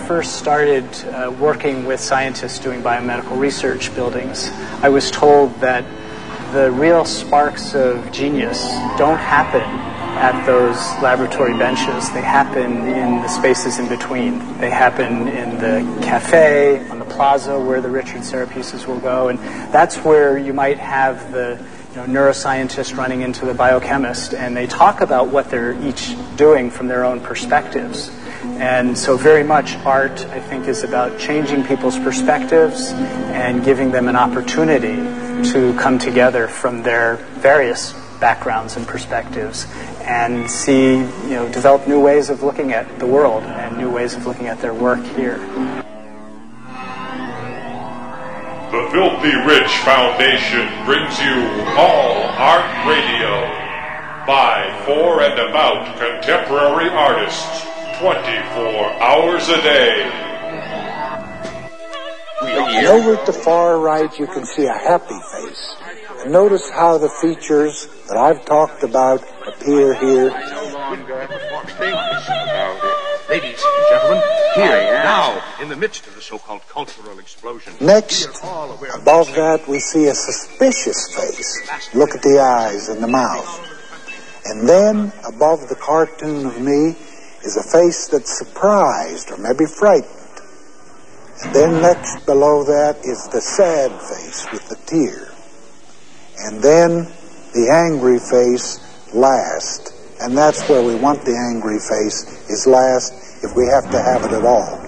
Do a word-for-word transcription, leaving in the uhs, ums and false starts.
first started uh, working with scientists doing biomedical research buildings, I was told that the real sparks of genius don't happen at those laboratory benches. They happen in the spaces in between. They happen in the cafe, on the plaza where the Richard Serra pieces will go, and that's where you might have the you know, neuroscientist running into the biochemist, and they talk about what they're each doing from their own perspectives. And so very much art, I think, is about changing people's perspectives and giving them an opportunity to come together from their various backgrounds and perspectives and see, you know, develop new ways of looking at the world and new ways of looking at their work here. The Filthy Rich Foundation brings you All Art Radio by, for, and about contemporary artists, twenty-four hours a day. And over at the far right, you can see a happy face. And notice how the features that I've talked about appear here. Ladies and gentlemen, here, now, in the midst of the so-called cultural explosion. Next, above that, we see a suspicious face. Look at the eyes and the mouth. And then, above the cartoon of me, is a face that's surprised or maybe frightened. And then next below that is the sad face with the tear. And then the angry face last. And that's where we want the angry face, is last, if we have to have it at all.